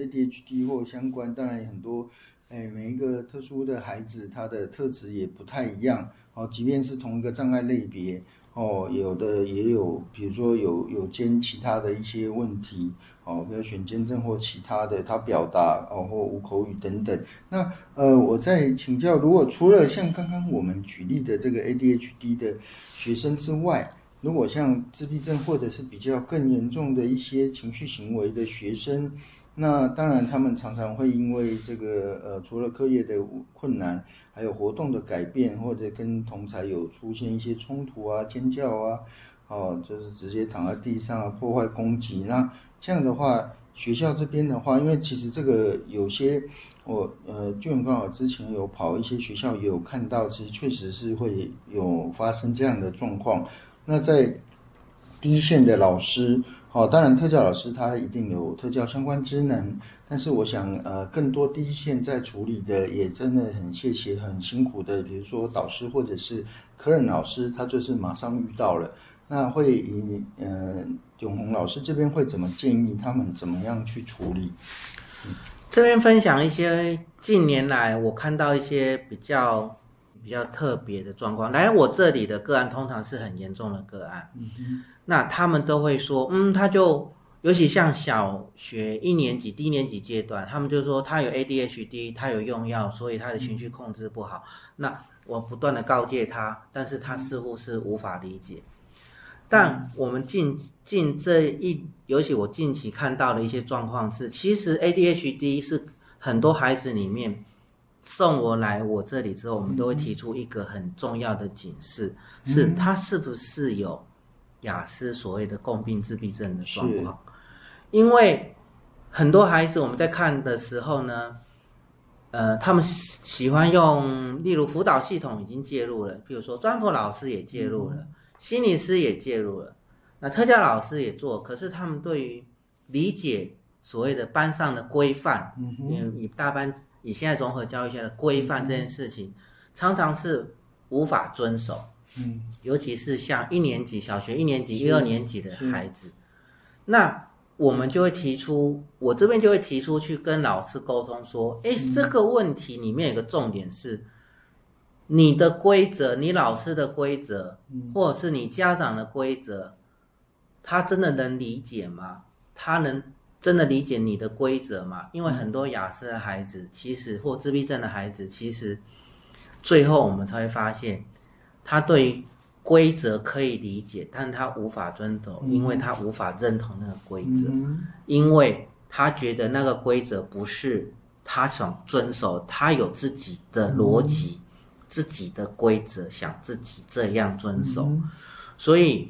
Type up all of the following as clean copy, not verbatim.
ADHD 或相关，当然很多每一个特殊的孩子他的特质也不太一样即便是同一个障碍类别有的也有，比如说有兼其他的一些问题比如选监症或其他的，他表达或无口语等等。那我再请教，如果除了像刚刚我们举例的这个 ADHD 的学生之外，如果像自闭症或者是比较更严重的一些情绪行为的学生，那当然他们常常会因为这个除了课业的困难，还有活动的改变，或者跟同侪有出现一些冲突啊、尖叫啊就是直接躺在地上破坏攻击。那这样的话，学校这边的话，因为其实这个有些我俊刚好之前有跑一些学校，也有看到，其实确实是会有发生这样的状况。那在第一线的老师当然特教老师他一定有特教相关职能，但是我想更多第一线在处理的也真的很谢谢很辛苦的，比如说导师或者是科任老师，他就是马上遇到了。那会以永宏老师这边会怎么建议他们怎么样去处理？ 这边分享一些近年来我看到一些比较特别的状况。来我这里的个案通常是很严重的个案，那他们都会说他就尤其像小学1年级低年级阶段，他们就说他有 ADHD， 他有用药，所以他的情绪控制不好。那我不断的告诫他，但是他似乎是无法理解。但我们尤其我近期看到的一些状况是，其实 ADHD 是很多孩子里面送来我这里之后，我们都会提出一个很重要的警示，是他是不是有亚斯所谓的共病自闭症的状况。因为很多孩子我们在看的时候呢，他们喜欢用，例如辅导系统已经介入了，比如说专辅老师也介入了，心理师也介入了，那特教老师也做，可是他们对于理解所谓的班上的规范，以现在综合教育下的规范这件事情，常常是无法遵守。尤其是像1年级小学1年级1、2年级的孩子，那我们就会提出，我这边就会提出去跟老师沟通说，这个问题里面有个重点是，你的规则，你老师的规则，或者是你家长的规则，他真的能理解吗？他能真的理解你的规则吗？因为很多亚斯的孩子，其实或自闭症的孩子，其实最后我们才会发现，他对规则可以理解，但他无法遵守，因为他无法认同那个规则，因为他觉得那个规则不是他想遵守，他有自己的逻辑，自己的规则，想自己这样遵守。所以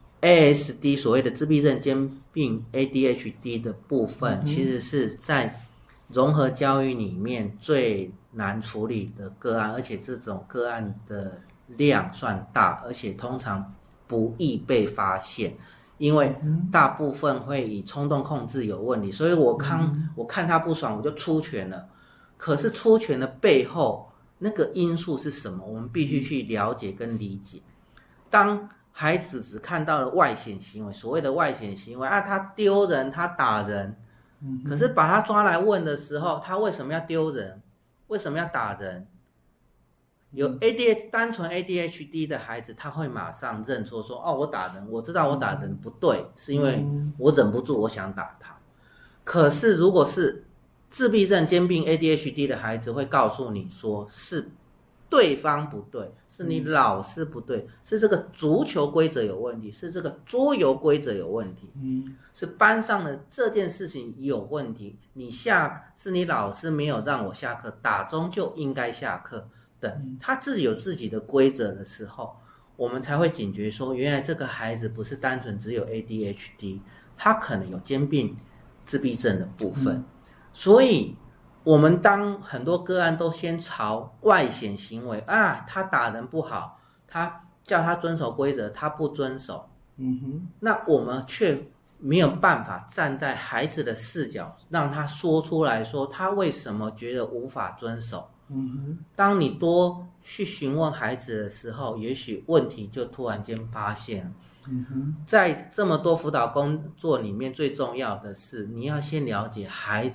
ASD 所谓的自闭症兼并 ADHD 的部分，其实是在融合教育里面最难处理的个案，而且这种个案的量算大，而且通常不易被发现，因为大部分会以冲动控制有问题，所以我看他不爽我就出拳了。可是出拳的背后那个因素是什么，我们必须去了解跟理解。当孩子只看到了外显行为，所谓的外显行为他丢人，他打人，可是把他抓来问的时候，他为什么要丢人，为什么要打人？有单纯 ADHD 的孩子，他会马上认错说，我打人，我知道我打人不对，是因为我忍不住我想打他。可是如果是自闭症兼并 ADHD 的孩子，会告诉你说是对方不对，是你老师不对，是这个足球规则有问题，是这个桌游规则有问题，是班上的这件事情有问题，是你老师没有让我下课，打钟就应该下课等，他自己有自己的规则的时候，我们才会警觉说，原来这个孩子不是单纯只有 ADHD， 他可能有兼并自闭症的部分。所以我们当很多个案都先朝外显行为他打人不好，他叫他遵守规则，他不遵守，那我们却没有办法站在孩子的视角，让他说出来说他为什么觉得无法遵守。当你多去询问孩子的时候，也许问题就突然间发现了。在这么多辅导工作里面，最重要的是你要先了解孩